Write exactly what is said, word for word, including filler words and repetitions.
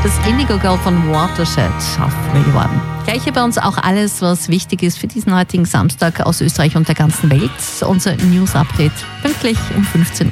Das Indigo Girl von Watershed auf Radio One. Gleich hier bei uns auch alles, was wichtig ist für diesen heutigen Samstag aus Österreich und der ganzen Welt. Unser News-Update pünktlich um fünfzehn Uhr.